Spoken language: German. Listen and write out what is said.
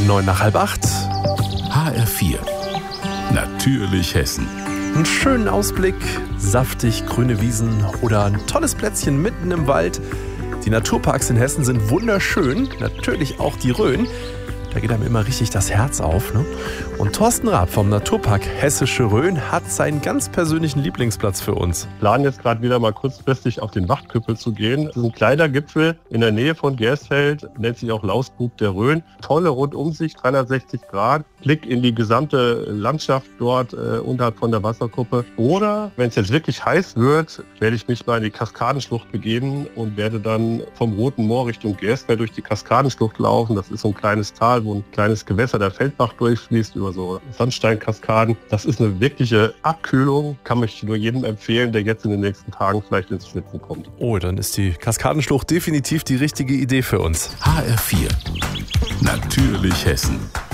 7:09. HR4. Natürlich Hessen. Einen schönen Ausblick, saftig grüne Wiesen oder ein tolles Plätzchen mitten im Wald. Die Naturparks in Hessen sind wunderschön, natürlich auch die Rhön. Da geht einem immer richtig das Herz auf, ne? Und Thorsten Raab vom Naturpark Hessische Rhön hat seinen ganz persönlichen Lieblingsplatz für uns. Wir planen jetzt gerade wieder mal kurzfristig auf den Wachtküppel zu gehen. Das ist ein kleiner Gipfel in der Nähe von Gersfeld, nennt sich auch Lausgrub der Rhön. Tolle Rundumsicht, 360 Grad, Blick in die gesamte Landschaft dort unterhalb von der Wasserkuppe. Oder, wenn es jetzt wirklich heiß wird, werde ich mich mal in die Kaskadenschlucht begeben und werde dann vom Roten Moor Richtung Gersfeld durch die Kaskadenschlucht laufen. Das ist so ein kleines Tal, wo ein kleines Gewässer, der Feldbach, durchfließt über so Sandsteinkaskaden. Das ist eine wirkliche Abkühlung, kann ich nur jedem empfehlen, der jetzt in den nächsten Tagen vielleicht ins Schwitzen kommt. Oh, dann ist die Kaskadenschlucht definitiv die richtige Idee für uns. HR4. Natürlich Hessen.